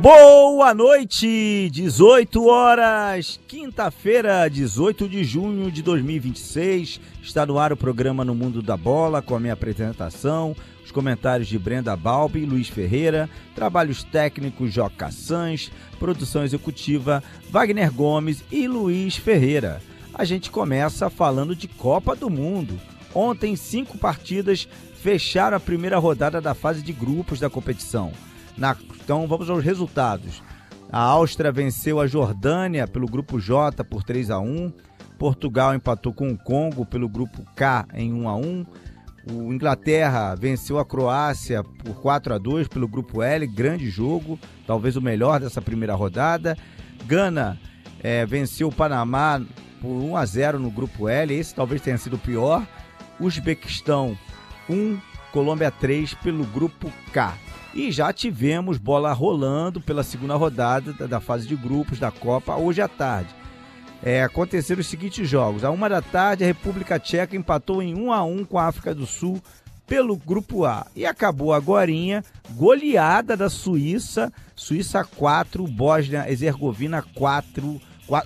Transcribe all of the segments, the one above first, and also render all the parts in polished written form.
Boa noite, 18 horas, quinta-feira, 18 de junho de 2026, está no ar o programa No Mundo da Bola, com a minha apresentação, os comentários de Brenda Balbi e Luiz Ferreira, trabalhos técnicos Joca Sanz, produção executiva Wagner Gomes e Luiz Ferreira. A gente começa falando de Copa do Mundo. Ontem, 5 partidas fecharam a primeira rodada da fase de grupos da competição. Então vamos aos resultados. A Áustria venceu a Jordânia pelo grupo J por 3-1. Portugal empatou com o Congo pelo grupo K em 1-1. O Inglaterra venceu a Croácia por 4-2 pelo grupo L, grande jogo, talvez o melhor dessa primeira rodada. Gana venceu o Panamá por 1-0 no grupo L, esse talvez tenha sido o pior. Uzbequistão 1, Colômbia 3 pelo grupo K. E já tivemos bola rolando pela segunda rodada da fase de grupos da Copa hoje à tarde. Aconteceram os seguintes jogos. À 1h, a República Tcheca empatou em 1-1 com a África do Sul pelo grupo A. E acabou agorinha, goleada da Suíça. Suíça 4, Bósnia-Herzegovina 4.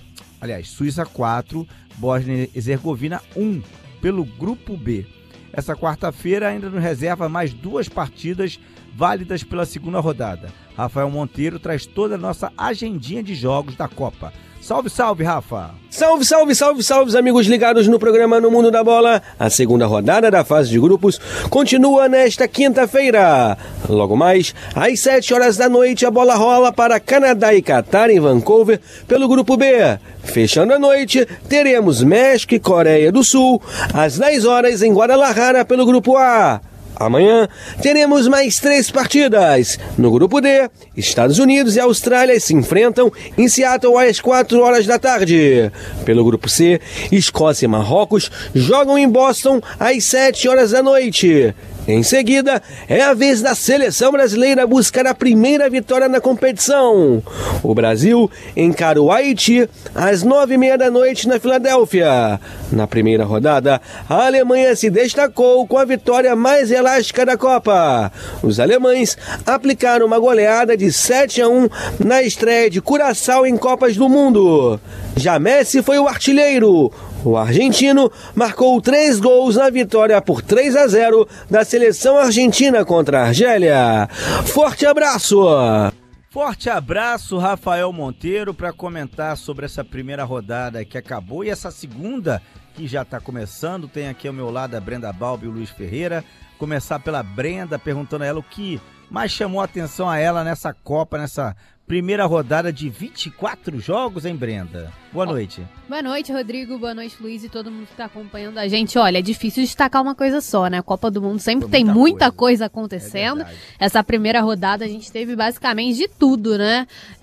Suíça 4, Bósnia-Herzegovina 1 pelo grupo B. Essa quarta-feira ainda nos reserva mais 2 partidas válidas pela segunda rodada. Rafael Monteiro traz toda a nossa agendinha de jogos da Copa. Salve, salve, Rafa! Salve, salve, salve, salve, amigos ligados no programa No Mundo da Bola. A segunda rodada da fase de grupos continua nesta quinta-feira. Logo mais, às 7h, a bola rola para Canadá e Catar em Vancouver pelo grupo B. Fechando a noite, teremos México e Coreia do Sul às 10h em Guadalajara pelo grupo A. Amanhã teremos mais 3 partidas. No grupo D, Estados Unidos e Austrália se enfrentam em Seattle às 4h. Pelo grupo C, Escócia e Marrocos jogam em Boston às 7h. Em seguida, é a vez da seleção brasileira buscar a primeira vitória na competição. O Brasil encara o Haiti às 9h30 na Filadélfia. Na primeira rodada, a Alemanha se destacou com a vitória mais elástica da Copa. Os alemães aplicaram uma goleada de 7-1 na estreia de Curaçao em Copas do Mundo. Já Messi foi o artilheiro. O argentino marcou 3 gols na vitória por 3-0 da seleção argentina contra a Argélia. Forte abraço! Forte abraço, Rafael Monteiro, para comentar sobre essa primeira rodada que acabou e essa segunda que já está começando. Tem aqui ao meu lado a Brenda Balbi e o Luiz Ferreira. Começar pela Brenda, perguntando a ela o que mais chamou a atenção a ela nessa Copa, nessa primeira rodada de 24 jogos, hein, Brenda? Boa noite. Boa noite, Rodrigo. Boa noite, Luiz e todo mundo que está acompanhando a gente. Olha, é difícil destacar uma coisa só, né? A Copa do Mundo sempre tem muita coisa acontecendo. Essa primeira rodada a gente teve basicamente de tudo, né?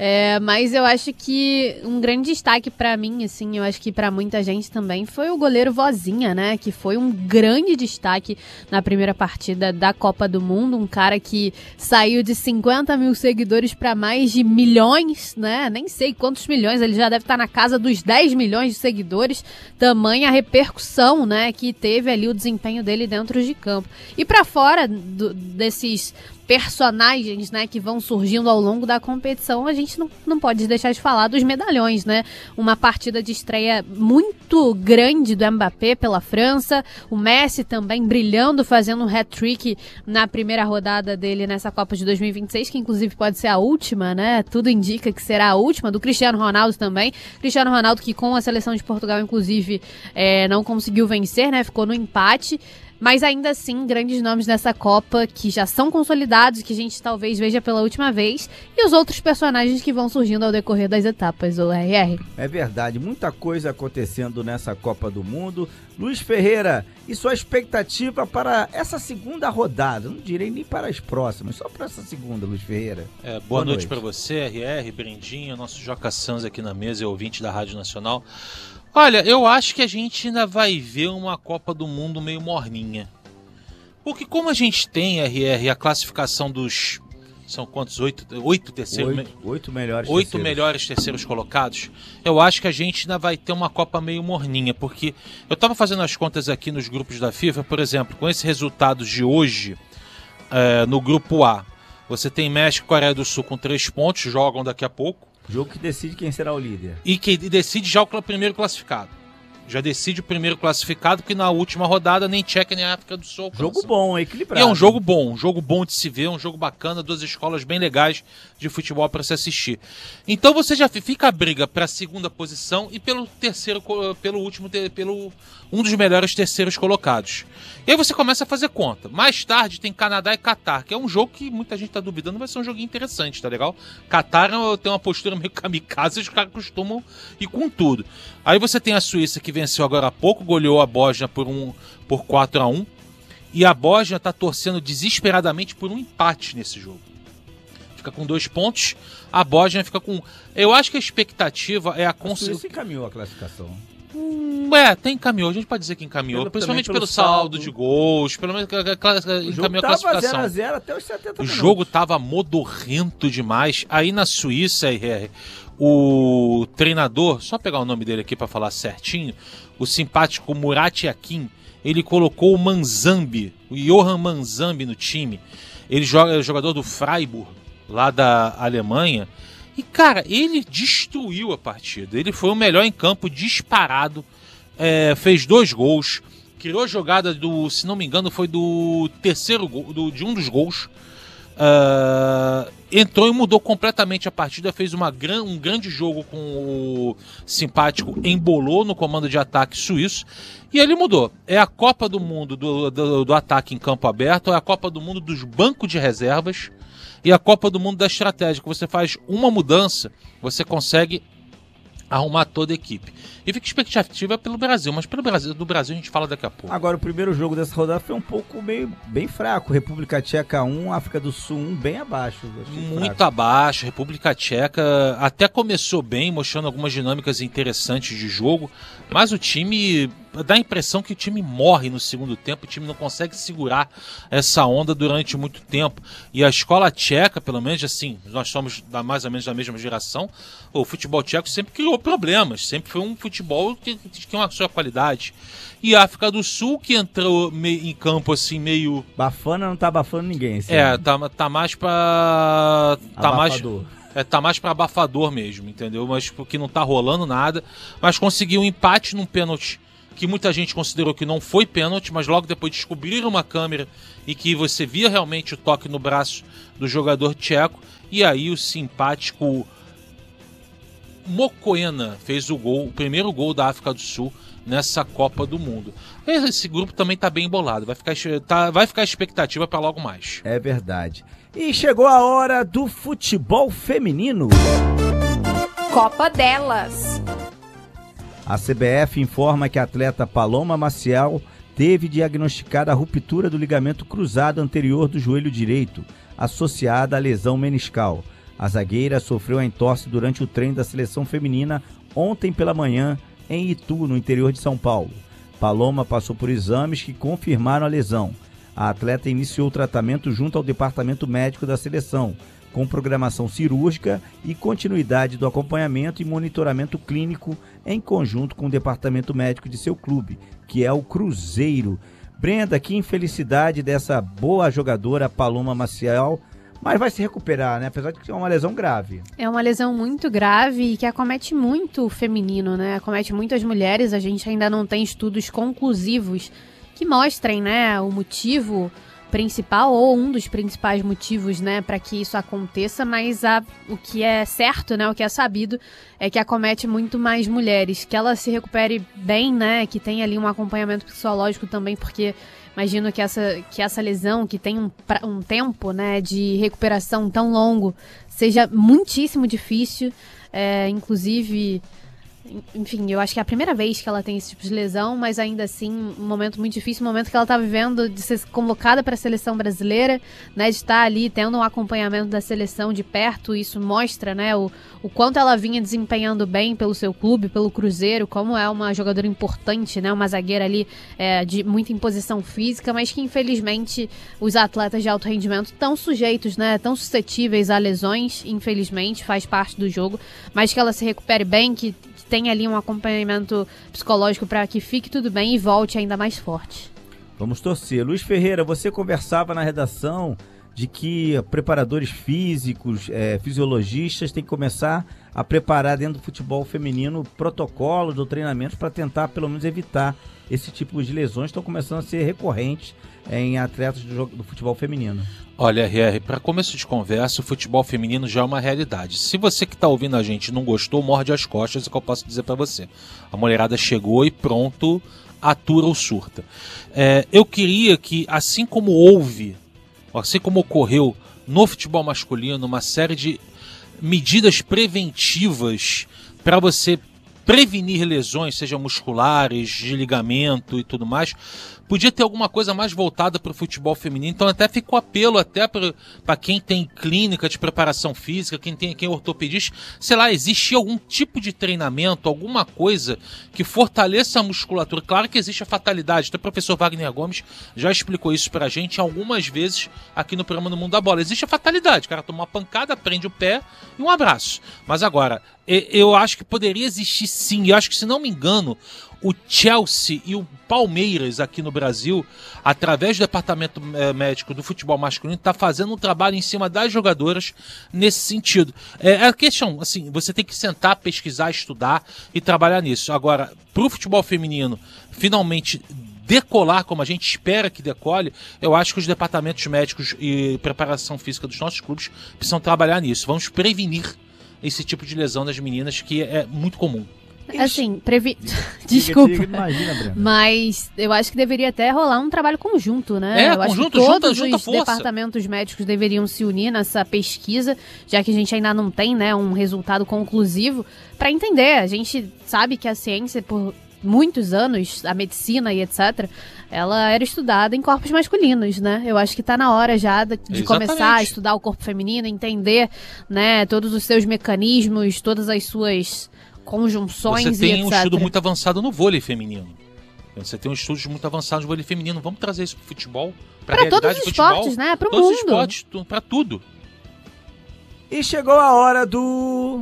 Mas eu acho que um grande destaque pra mim, assim, eu acho que pra muita gente também, foi o goleiro Vozinha, né? Que foi um grande destaque na primeira partida da Copa do Mundo. Um cara que saiu de 50 mil seguidores pra mais de milhões, né? Nem sei quantos milhões, ele já deve estar na casa dos 10 milhões de seguidores, tamanha a repercussão, né, que teve ali o desempenho dele dentro de campo. E para fora desses personagens, né, que vão surgindo ao longo da competição, a gente não pode deixar de falar dos medalhões, né? Uma partida de estreia muito grande do Mbappé pela França, o Messi também brilhando, fazendo um hat-trick na primeira rodada dele nessa Copa de 2026, que inclusive pode ser a última, né? Tudo indica que será a última, do Cristiano Ronaldo também. Cristiano Ronaldo que com a seleção de Portugal, inclusive, não conseguiu vencer, né? Ficou no empate. Mas ainda assim, grandes nomes dessa Copa que já são consolidados, que a gente talvez veja pela última vez, e os outros personagens que vão surgindo ao decorrer das etapas, o RR. É verdade, muita coisa acontecendo nessa Copa do Mundo. Luiz Ferreira, e sua expectativa para essa segunda rodada? Não direi nem para as próximas, só para essa segunda, Luiz Ferreira. Boa noite para você, RR, Brendinho, nosso Joca Sanz aqui na mesa, ouvinte da Rádio Nacional. Olha, eu acho que a gente ainda vai ver uma Copa do Mundo meio morninha. Porque como a gente tem, RR, a classificação dos... São quantos? 8 melhores terceiros colocados. Eu acho que a gente ainda vai ter uma Copa meio morninha. Porque eu estava fazendo as contas aqui nos grupos da FIFA, por exemplo, com esses resultados de hoje no grupo A. Você tem México e Coreia do Sul com 3 pontos, jogam daqui a pouco. Jogo que decide quem será o líder. E que decide já o primeiro classificado. Já decide o primeiro classificado, porque na última rodada nem Tchequia nem África do Sul alcançam. Jogo bom, equilibrado. E é um jogo bom de se ver, um jogo bacana, 2 escolas bem legais de futebol para se assistir. Então você já fica a briga para a segunda posição e pelo um dos melhores terceiros colocados. E aí você começa a fazer conta. Mais tarde tem Canadá e Catar, que é um jogo que muita gente está duvidando, vai ser um joguinho interessante, tá legal? Catar tem uma postura meio kamikaze, os caras costumam ir com tudo. Aí você tem a Suíça, que venceu agora há pouco, goleou a Bósnia por 4-1. E a Bósnia está torcendo desesperadamente por um empate nesse jogo. Fica com 2 pontos, a Bósnia fica com... Eu acho que a expectativa é a... A Suíça encaminhou a classificação. Encaminhou, a gente pode dizer que encaminhou, principalmente pelo saldo de gols, pelo menos encaminhou a classificação. 0-0 até os 70 minutos. O jogo tava modorrento demais. Aí na Suíça, o treinador, só pegar o nome dele aqui para falar certinho, o simpático Murat Yakin, ele colocou o Manzambi, o Johan Manzambi no time. Ele é jogador do Freiburg, lá da Alemanha. E, cara, ele destruiu a partida. Ele foi o melhor em campo, disparado. Fez 2 gols. Criou a jogada se não me engano, foi do terceiro gol, de um dos gols. Entrou e mudou completamente a partida. Fez um grande jogo com o simpático Embolou no comando de ataque suíço. E ele mudou. É a Copa do Mundo do ataque em campo aberto. É a Copa do Mundo dos bancos de reservas. E a Copa do Mundo da estratégia, que você faz uma mudança, você consegue arrumar toda a equipe. E fica expectativa pelo Brasil, mas do Brasil a gente fala daqui a pouco. Agora, o primeiro jogo dessa rodada foi um pouco bem fraco. República Tcheca 1, África do Sul 1, bem abaixo. Muito abaixo. República Tcheca até começou bem, mostrando algumas dinâmicas interessantes de jogo, mas o time... Dá a impressão que o time morre no segundo tempo, o time não consegue segurar essa onda durante muito tempo. E a escola tcheca, pelo menos assim, nós somos mais ou menos da mesma geração, o futebol tcheco sempre criou problemas, sempre foi um futebol que tinha uma sua qualidade. E a África do Sul, que entrou em campo assim meio... Bafana não tá abafando ninguém. Assim, tá mais pra... Abafador. Tá mais pra abafador mesmo, entendeu? Mas porque não tá rolando nada, mas conseguiu um empate num pênalti que muita gente considerou que não foi pênalti, mas logo depois descobriram uma câmera e que você via realmente o toque no braço do jogador tcheco, e aí o simpático Mokoena fez o primeiro gol da África do Sul nessa Copa do Mundo. Esse grupo também tá bem embolado, vai ficar a expectativa para logo mais. É verdade. E chegou a hora do futebol feminino. Copa delas. A CBF informa que a atleta Paloma Maciel teve diagnosticada a ruptura do ligamento cruzado anterior do joelho direito, associada à lesão meniscal. A zagueira sofreu a entorse durante o treino da seleção feminina ontem pela manhã em Itu, no interior de São Paulo. Paloma passou por exames que confirmaram a lesão. A atleta iniciou o tratamento junto ao departamento médico da seleção, com programação cirúrgica e continuidade do acompanhamento e monitoramento clínico em conjunto com o departamento médico de seu clube, que é o Cruzeiro. Brenda, que infelicidade dessa boa jogadora Paloma Maciel, mas vai se recuperar, né? Apesar de que é uma lesão grave. É uma lesão muito grave e que acomete muito o feminino, né? Acomete muito as mulheres. A gente ainda não tem estudos conclusivos que mostrem, né, o motivo principal ou um dos principais motivos, né, para que isso aconteça, mas o que é certo, né, o que é sabido é que acomete muito mais mulheres, que ela se recupere bem, né, que tenha ali um acompanhamento psicológico também, porque imagino que essa lesão, que tem um tempo, né, de recuperação tão longo, seja muitíssimo difícil, inclusive... Enfim, eu acho que é a primeira vez que ela tem esse tipo de lesão, mas ainda assim, um momento muito difícil, um momento que ela tá vivendo de ser convocada para a seleção brasileira, né, de estar ali tendo um acompanhamento da seleção de perto. Isso mostra, né, o quanto ela vinha desempenhando bem pelo seu clube, pelo Cruzeiro, como é uma jogadora importante, né, uma zagueira ali de muita imposição física, mas que infelizmente os atletas de alto rendimento estão sujeitos, né, tão suscetíveis a lesões, infelizmente, faz parte do jogo, mas que ela se recupere bem, que tem ali um acompanhamento psicológico para que fique tudo bem e volte ainda mais forte. Vamos torcer. Luiz Ferreira, você conversava na redação de que preparadores físicos, fisiologistas têm que começar a preparar dentro do futebol feminino protocolos ou treinamentos para tentar pelo menos evitar esse tipo de lesões que estão começando a ser recorrentes em atletas do futebol feminino. Olha, RR, para começo de conversa, o futebol feminino já é uma realidade. Se você que está ouvindo a gente não gostou, morde as costas, é o que eu posso dizer para você. A mulherada chegou e pronto, atura ou surta. Eu queria que, assim como ocorreu no futebol masculino, uma série de medidas preventivas para você prevenir lesões, sejam musculares, de ligamento e tudo mais, podia ter alguma coisa mais voltada para o futebol feminino. Então até fica o apelo até para quem tem clínica de preparação física, quem é ortopedista, sei lá, existe algum tipo de treinamento, alguma coisa que fortaleça a musculatura. Claro que existe a fatalidade, até o professor Wagner Gomes já explicou isso pra gente algumas vezes aqui no programa No Mundo da Bola. Existe a fatalidade, o cara toma uma pancada, prende o pé e um abraço. Mas agora, eu acho que poderia existir sim, eu acho que, se não me engano, o Chelsea e o Palmeiras aqui no Brasil, através do departamento médico do futebol masculino, está fazendo um trabalho em cima das jogadoras nesse sentido. A questão, assim, você tem que sentar, pesquisar, estudar e trabalhar nisso. Agora, para o futebol feminino finalmente decolar como a gente espera que decole, eu acho que os departamentos médicos e preparação física dos nossos clubes precisam trabalhar nisso. Vamos prevenir esse tipo de lesão das meninas, que é muito comum. Assim, desculpa, Imagina, mas eu acho que deveria até rolar um trabalho conjunto, né? Eu acho que todos os departamentos médicos deveriam se unir nessa pesquisa, já que a gente ainda não tem, né, um resultado conclusivo, para entender. A gente sabe que a ciência, por muitos anos, a medicina e etc., ela era estudada em corpos masculinos, né? Eu acho que está na hora já de começar a estudar o corpo feminino, entender, né, todos os seus mecanismos, todas as suas conjunções e etc. Você tem um estudo muito avançado no vôlei feminino. Você tem um estudo muito avançado no vôlei feminino. Vamos trazer isso pro futebol? Para todos os esportes, né? Para o mundo. Todos os esportes, para tudo. E chegou a hora do...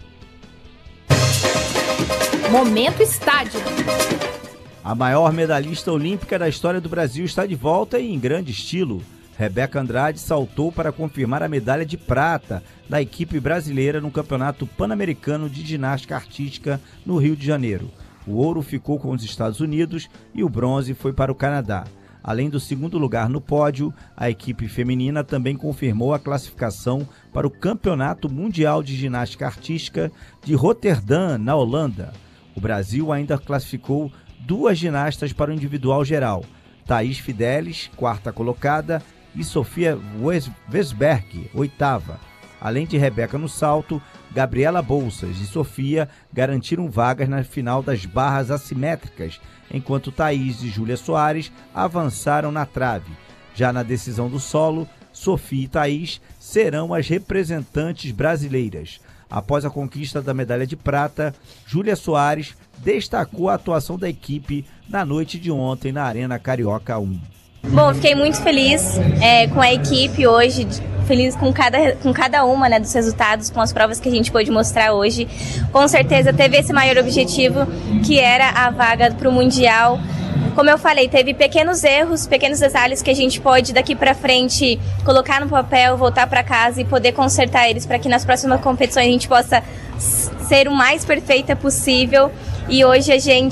Momento Estádio. A maior medalhista olímpica da história do Brasil está de volta e em grande estilo. Rebeca Andrade saltou para confirmar a medalha de prata da equipe brasileira no Campeonato Pan-Americano de Ginástica Artística no Rio de Janeiro. O ouro ficou com os Estados Unidos e o bronze foi para o Canadá. Além do segundo lugar no pódio, a equipe feminina também confirmou a classificação para o Campeonato Mundial de Ginástica Artística de Roterdã, na Holanda. O Brasil ainda classificou 2 ginastas para o individual geral: Thaís Fidelis, 4ª colocada, e Sofia Wesberg, 8ª. Além de Rebeca no salto, Gabriela Bolsas e Sofia garantiram vagas na final das barras assimétricas, enquanto Thaís e Júlia Soares avançaram na trave. Já na decisão do solo, Sofia e Thaís serão as representantes brasileiras. Após a conquista da medalha de prata, Júlia Soares destacou a atuação da equipe na noite de ontem na Arena Carioca 1. Bom, fiquei muito feliz com a equipe hoje, feliz com cada uma, né, dos resultados, com as provas que a gente pôde mostrar hoje. Com certeza teve esse maior objetivo, que era a vaga para o Mundial. Como eu falei, teve pequenos erros, pequenos detalhes que a gente pode daqui para frente colocar no papel, voltar para casa e poder consertar eles para que nas próximas competições a gente possa ser o mais perfeita possível. E hoje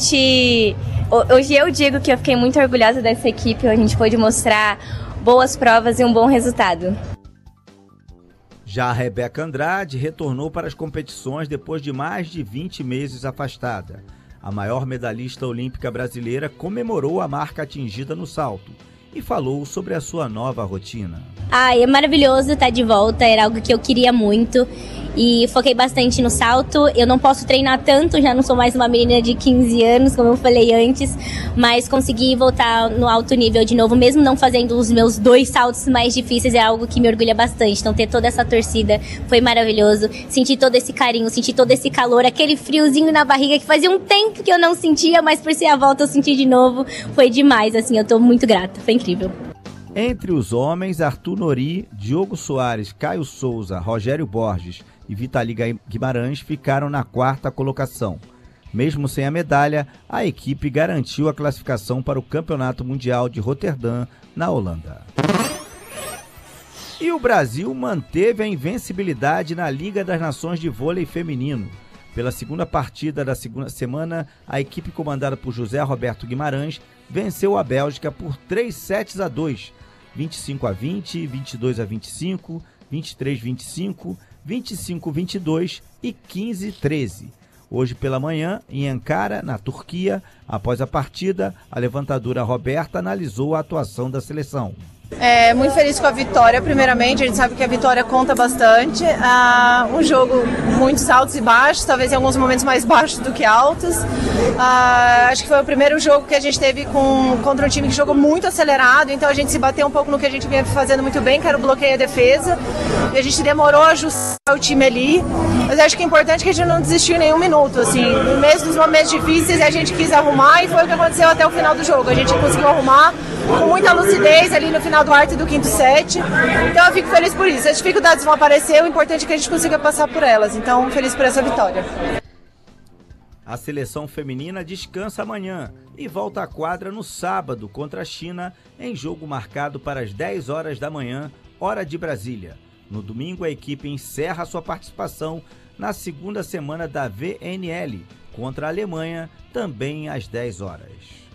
eu digo que eu fiquei muito orgulhosa dessa equipe, a gente pôde mostrar boas provas e um bom resultado. Já a Rebeca Andrade retornou para as competições depois de mais de 20 meses afastada. A maior medalhista olímpica brasileira comemorou a marca atingida no salto e falou sobre a sua nova rotina. É maravilhoso estar de volta, era algo que eu queria muito e foquei bastante no salto. Eu não posso treinar tanto, já não sou mais uma menina de 15 anos, como eu falei antes, mas consegui voltar no alto nível de novo, mesmo não fazendo os meus 2 saltos mais difíceis, é algo que me orgulha bastante. Então ter toda essa torcida foi maravilhoso, sentir todo esse carinho, sentir todo esse calor, aquele friozinho na barriga que fazia um tempo que eu não sentia, mas por ser a volta eu senti de novo, foi demais, assim, eu tô muito grata, foi incrível. Entre os homens, Arthur Nori, Diogo Soares, Caio Souza, Rogério Borges e Vitali Guimarães ficaram na 4ª colocação. Mesmo sem a medalha, a equipe garantiu a classificação para o Campeonato Mundial de Roterdã, na Holanda. E o Brasil manteve a invencibilidade na Liga das Nações de Vôlei Feminino. Pela segunda partida da segunda semana, a equipe comandada por José Roberto Guimarães venceu a Bélgica por 3-2, 25-20, 22-25, 23-25, 25-22 e 15-13. Hoje pela manhã, em Ankara, na Turquia, após a partida, a levantadora Roberta analisou a atuação da seleção. Muito feliz com a vitória, primeiramente, a gente sabe que a vitória conta bastante. Um jogo muitos altos e baixos, talvez em alguns momentos mais baixos do que altos. Acho que foi o primeiro jogo que a gente teve contra um time que jogou muito acelerado, então a gente se bateu um pouco no que a gente vinha fazendo muito bem, que era o bloqueio e a defesa. E a gente demorou a ajustar o time ali, mas acho que é importante que a gente não desistiu em nenhum minuto. Assim, mesmo nos momentos difíceis, a gente quis arrumar e foi o que aconteceu até o final do jogo. A gente conseguiu arrumar com muita lucidez ali no final do quarto e do quinto set, então eu fico feliz por isso. As dificuldades vão aparecer, o importante é que a gente consiga passar por elas, então feliz por essa vitória. A seleção feminina descansa amanhã e volta à quadra no sábado contra a China, em jogo marcado para as 10 horas da manhã, hora de Brasília. No domingo, a equipe encerra sua participação na segunda semana da VNL contra a Alemanha, também às 10 horas.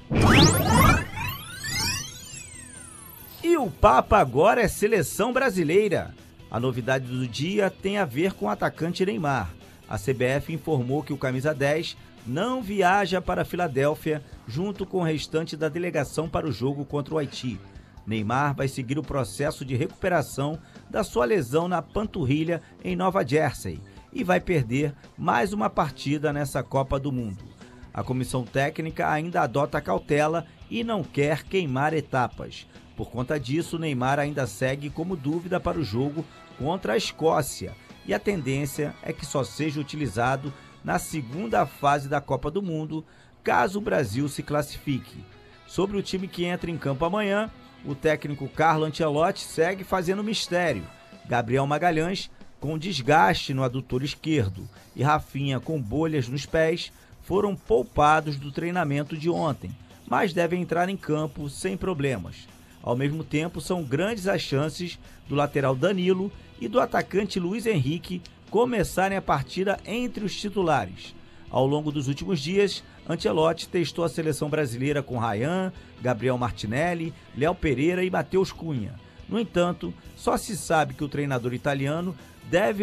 E o papo agora é seleção brasileira. A novidade do dia tem a ver com o atacante Neymar. A CBF informou que o camisa 10 não viaja para a Filadélfia junto com o restante da delegação para o jogo contra o Haiti. Neymar vai seguir o processo de recuperação da sua lesão na panturrilha em Nova Jersey e vai perder mais uma partida nessa Copa do Mundo. A comissão técnica ainda adota cautela e não quer queimar etapas. Por conta disso, Neymar ainda segue como dúvida para o jogo contra a Escócia e a tendência é que só seja utilizado na segunda fase da Copa do Mundo, caso o Brasil se classifique. Sobre o time que entra em campo amanhã, o técnico Carlo Ancelotti segue fazendo mistério. Gabriel Magalhães, com desgaste no adutor esquerdo, e Rafinha, com bolhas nos pés, foram poupados do treinamento de ontem, mas devem entrar em campo sem problemas. Ao mesmo tempo, são grandes as chances do lateral Danilo e do atacante Luiz Henrique começarem a partida entre os titulares. Ao longo dos últimos dias, Ancelotti testou a seleção brasileira com Ryan, Gabriel Martinelli, Léo Pereira e Matheus Cunha. No entanto, só se sabe que o treinador italiano deve